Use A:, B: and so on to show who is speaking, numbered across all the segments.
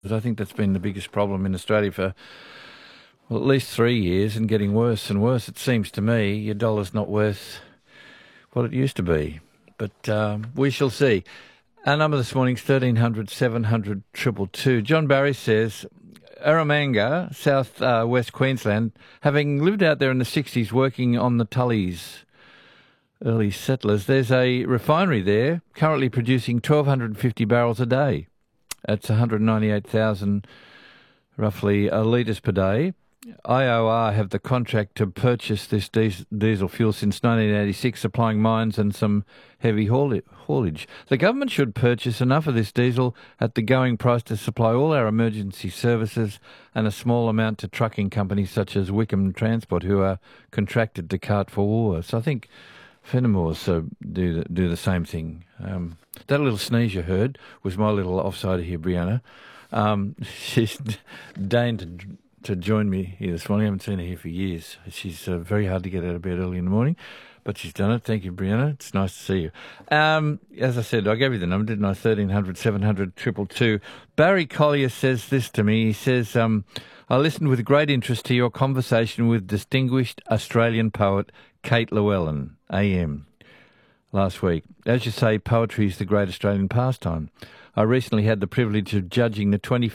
A: I think that's been the biggest problem in Australia for at least 3 years and getting worse and worse. It seems to me your dollar's not worth what it used to be. But we shall see. Our number this morning is 1300 700 222. John Barry says, Arramanga, south west Queensland, having lived out there in the 60s working on the Tullies, early settlers, there's a refinery there currently producing 1,250 barrels a day. That's 198,000 roughly litres per day. IOR have the contract to purchase this diesel fuel since 1986, supplying mines and some heavy haulage. The government should purchase enough of this diesel at the going price to supply all our emergency services and a small amount to trucking companies such as Wickham Transport, who are contracted to cart for war. So I think Fenimore's do the same thing. That little sneeze you heard was my little offsider here, Brianna. She's deigned to join me here this morning. I haven't seen her here for years. She's very hard to get out of bed early in the morning, but she's done it. Thank you, Brianna. It's nice to see you. As I said, I gave you the number, didn't I? 1300 700 222. Barry Collier says this to me. He says, I listened with great interest to your conversation with distinguished Australian poet Kate Llewellyn, AM, last week. As you say, poetry is the great Australian pastime. I recently had the privilege of judging the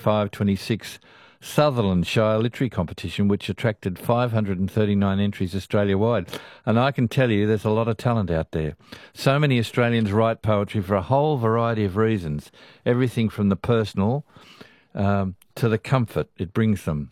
A: 25-26 Sutherland Shire Literary Competition, which attracted 539 entries Australia-wide. And I can tell you there's a lot of talent out there. So many Australians write poetry for a whole variety of reasons, everything from the personal to the comfort it brings them.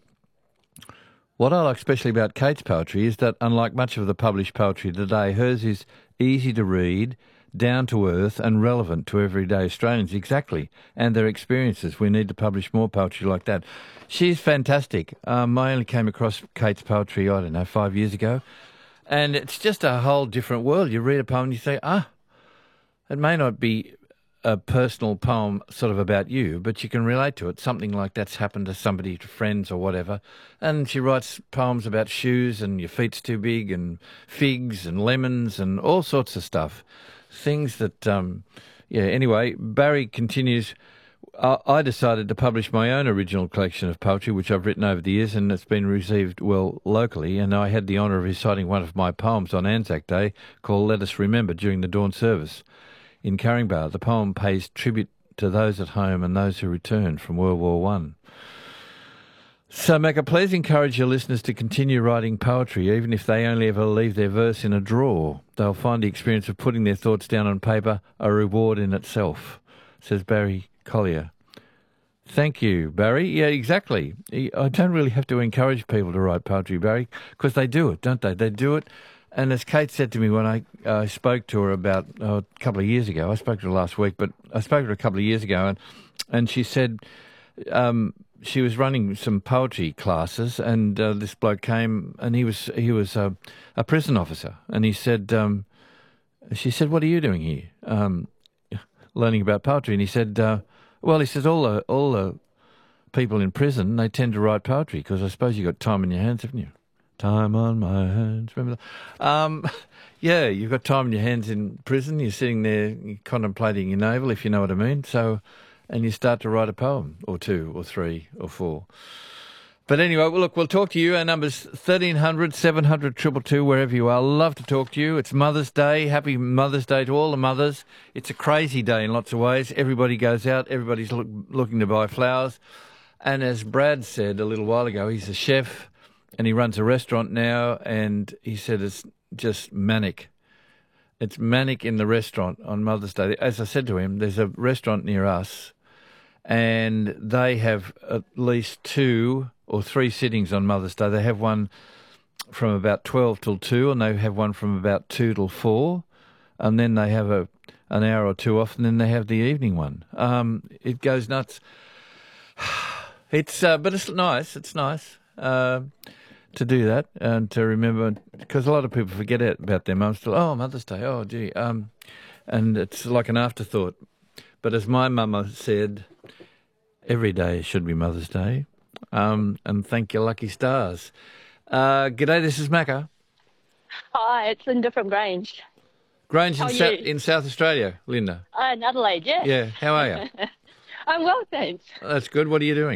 A: What I like especially about Kate's poetry is that, unlike much of the published poetry today, hers is easy to read, down to earth and relevant to everyday Australians, exactly, and their experiences. We need to publish more poetry like that. She's fantastic. I only came across Kate's poetry, 5 years ago, and it's just a whole different world. You read a poem and you say, it may not be a personal poem sort of about you, but you can relate to it. Something like that's happened to somebody, to friends or whatever. And she writes poems about shoes and your feet's too big and figs and lemons and all sorts of stuff. Things that, anyway, Barry continues, I decided to publish my own original collection of poetry, which I've written over the years, and it's been received well locally, and I had the honour of reciting one of my poems on Anzac Day called Let Us Remember during the dawn service in Caringbah. The poem pays tribute to those at home and those who returned from World War One. So, Macca, please encourage your listeners to continue writing poetry, even if they only ever leave their verse in a drawer. They'll find the experience of putting their thoughts down on paper a reward in itself, says Barry Collier. Thank you, Barry. Yeah, exactly. I don't really have to encourage people to write poetry, Barry, because they do it, don't they? They do it. And as Kate said to me when I spoke to her about a couple of years ago, I spoke to her last week, but I spoke to her a couple of years ago, and she said she was running some poetry classes, and this bloke came, and he was a prison officer, and he said, she said, "What are you doing here?" Learning about poetry, and he said, he says all the people in prison, they tend to write poetry because I suppose you got time on your hands, haven't you? Time on my hands. Remember that? Yeah, you've got time on your hands in prison. You're sitting there contemplating your navel, if you know what I mean. So, and you start to write a poem or two or three or four. But anyway, well, look, we'll talk to you. Our number's 1300 700 222, wherever you are. Love to talk to you. It's Mother's Day. Happy Mother's Day to all the mothers. It's a crazy day in lots of ways. Everybody goes out. Everybody's looking to buy flowers. And as Brad said a little while ago, he's a chef and he runs a restaurant now, and he said it's just manic. It's manic in the restaurant on Mother's Day. As I said to him, there's a restaurant near us, and they have at least 2 or 3 sittings on Mother's Day. They have one from about 12 till 2, and they have one from about 2 till 4, and then they have an hour or two off, and then they have the evening one. It goes nuts. But it's nice. It's nice to do that and to remember, because a lot of people forget about their mums. Oh, Mother's Day. Oh, gee. And it's like an afterthought. But as my mama said, every day should be Mother's Day. And thank your lucky stars. G'day, this is Macca.
B: Hi, it's Linda from Grange.
A: Grange in South Australia, Linda.
B: In Adelaide, yeah.
A: Yeah, how are you?
B: I'm well, thanks.
A: That's good. What are you doing?